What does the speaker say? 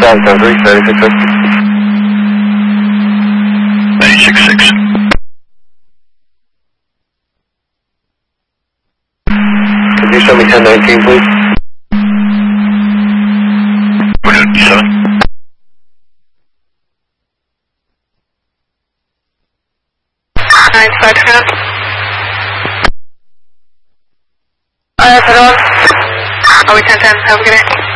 773, 36. 966. Could you show me 1019, please? We're doing 7. Are we 1010? Have a good day.